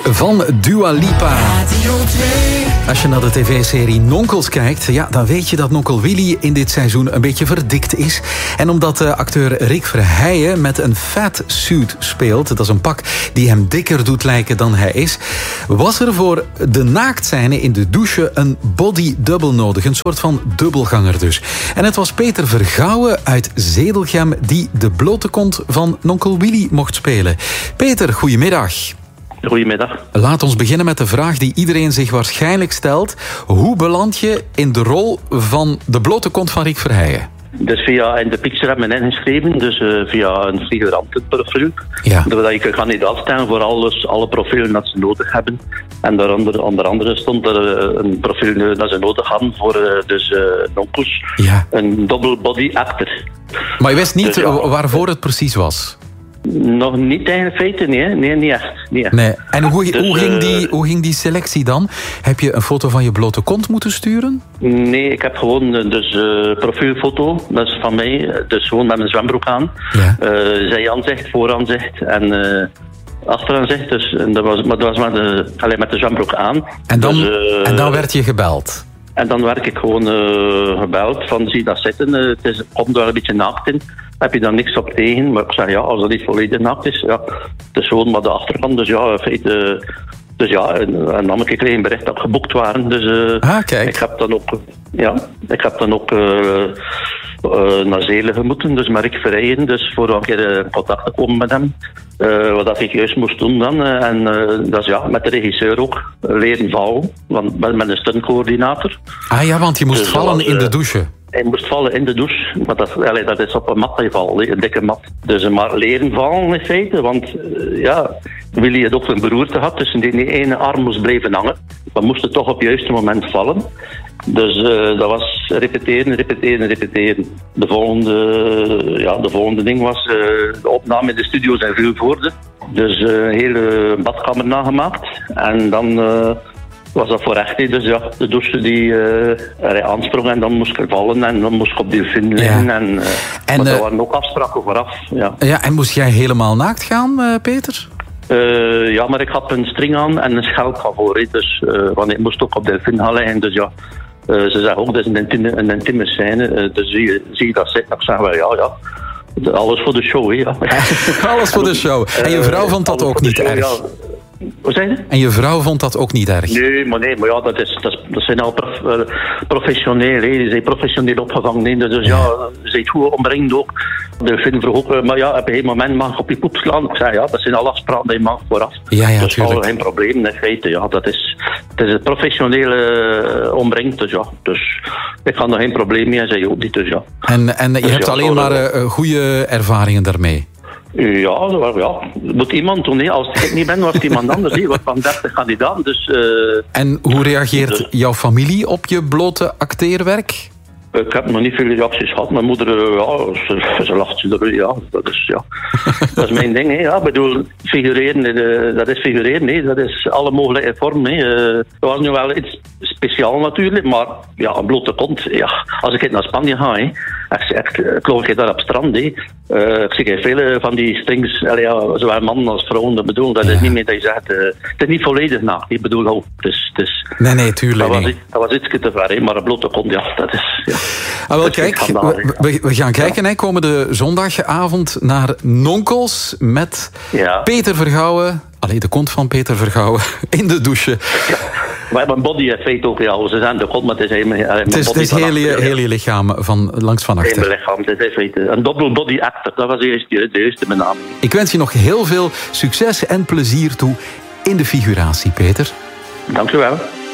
van Dua Lipa. Als je naar de tv-serie Nonkels kijkt, ja, dan weet je dat Nonkel Willy in dit seizoen een beetje verdikt is. En omdat acteur Rick Verheijen met een fat suit speelt, dat is een pak die hem dikker doet lijken dan hij is, was er voor de naaktscène in de douche een body double nodig. Een soort van dubbelganger dus. En het was Peter Vergouwen uit Zedelgem die de blote kont van Nonkel Willy mocht spelen. Peter, goedemiddag. Goedemiddag. Laat ons beginnen met de vraag die iedereen zich waarschijnlijk stelt. Hoe beland je in de rol van de blote kont van Rick Verheijen? Dus via in de picture hebben we ingeschreven, dus via een figurantenprofiel. Ja. Dat je kandidaat stellen voor alle profielen dat ze nodig hebben. En onder andere stond er een profiel dat ze nodig hadden voor nonkels. Ja. Een double body actor. Maar je wist niet Dus ja, waarvoor het precies was? Nog niet in feite, nee, niet echt. Nee. En Dus, hoe ging die selectie dan? Heb je een foto van je blote kont moeten sturen? Nee, ik heb gewoon profielfoto, dat is van mij, dus gewoon met mijn zwembroek aan. Ja. Zijaanzicht, vooraanzicht en achteraanzicht. Dus, dat was met de zwembroek aan. En dan, dus, en dan werd je gebeld? En dan werd ik gewoon gebeld van zie dat zitten, het komt wel een beetje naakt in. Heb je daar niks op tegen? Maar ik zei ja, als dat niet volledig naakt is, ja, het is gewoon maar de achterkant. Dus ja, in feite... Dus ja, en dan kreeg ik een bericht dat geboekt waren. Dus kijk. ik heb dan ook naar Zelen gemoeten, dus met Rick Verheijen. Dus voor een keer in contact te komen met hem. Wat ik juist moest doen dan. Dat is ja, met de regisseur ook leren vallen. Want met een stuntcoördinator. Ah ja, want je moest Dus vallen in de douche. Hij moest vallen in de douche, maar dat is op een mat gevallen, een dikke mat. Dus maar leren vallen in feite, want Willy had ook een beroerte gehad, dus die ene arm moest blijven hangen. We moesten toch op het juiste moment vallen. Dus dat was repeteren. De volgende ding was de opname in de studio's in Vilvoorde. Dus een hele badkamer nagemaakt. En dan... was dat voor echt niet. Dus ja, de douche die aansprong en dan moest ik vallen en dan moest ik op die fin liggen. Ja. Maar er waren ook afspraken vooraf. Ja, en moest jij helemaal naakt gaan, Peter? Ja, maar ik had een string aan en een schelp van voor. Dus, want ik moest ook op de fin gaan liggen. Dus ja, ze zeggen ook, dat is een intieme scène. Dus zie je dat zitten? Ik zeg wel, ja. Alles voor de show, hè. Ja. Alles voor de show. En je vrouw vond dat ook niet erg? Ja. Wat zei je? En je vrouw vond dat ook niet erg? Nee, maar ja, dat zijn al professioneel. Ze zijn professioneel opgevangen. Dus ja, ze zijn goed omringd ook. De film vroeg ook, maar ja, op een gegeven moment mag ik op je poep slaan. Ik zei ja, dat zijn al afspraken die je mag vooraf. Ja, dus tuurlijk. geen probleem in feite. Ja, het is een professionele omringd. Dus ja, dus ik ga er geen probleem mee en zij ook niet. Dus ja. En je hebt alleen maar goede ervaringen daarmee? Ja, moet iemand doen. Hè. Als ik niet ben, was het iemand anders. Hè. Wat van 30 kandidaten. Dus, en hoe reageert jouw familie op je blote acteerwerk? Ik heb nog niet veel reacties gehad. Mijn moeder, ze lacht erover. Ja, dat is mijn ding. Hè. Ja, ik bedoel, figureren, dat is figureren. Hè. Dat is alle mogelijke vormen. Het was nu wel iets speciaals natuurlijk, maar ja, een blote kont. Ja, als ik naar Spanje ga, hè, ik loop daar op het strand. Hè. Ik zie veel van die strings, zowel mannen als vrouwen. Dat bedoel, dat is niet meer dat je zegt, het is niet volledig naakt. Ik bedoel, Nee, tuurlijk niet. Dat was iets te ver, hè, maar een blote kont, ja, dat is... Ja. Wel, kijk, we gaan kijken, hè, komende zondagavond naar Nonkels met Peter Vergouwen. Allee, de kont van Peter Vergouwen in de douche. Ja. Maar mijn body heeft ook, ja, ze zijn de kont, maar het is helemaal... Het is heel je lichaam van langs van achter. Heel lichaam, het is feite. Een double body actor, dat was de eerste benaming. Ik wens je nog heel veel succes en plezier toe in de figuratie, Peter. Dank u wel.